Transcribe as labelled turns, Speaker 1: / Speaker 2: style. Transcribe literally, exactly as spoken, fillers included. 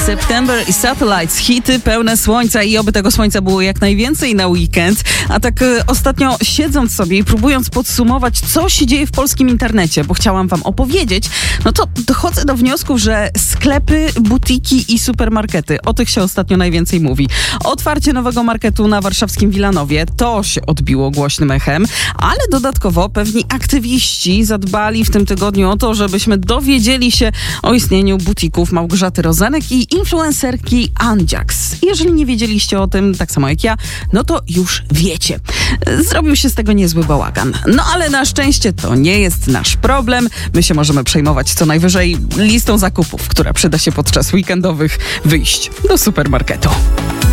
Speaker 1: September i Satellites, hity pełne słońca i oby tego słońca było jak najwięcej na weekend. A tak y, ostatnio siedząc sobie i próbując podsumować, co się dzieje w polskim internecie, bo chciałam wam opowiedzieć, no to dochodzę do wniosku, że sklepy, butiki i supermarkety, o tych się ostatnio najwięcej mówi. Otwarcie nowego marketu na warszawskim Wilanowie, to się odbiło głośnym echem, ale dodatkowo pewni aktywiści zadbali w tym tygodniu o to, żebyśmy dowiedzieli się o istnieniu butików Małgorzaty Rozenek i influencerki Andziaks. Jeżeli nie wiedzieliście o tym, tak samo jak ja, no to już wiecie. Zrobił się z tego niezły bałagan. No ale na szczęście to nie jest nasz problem. My się możemy przejmować co najwyżej listą zakupów, która przyda się podczas weekendowych wyjść do supermarketu.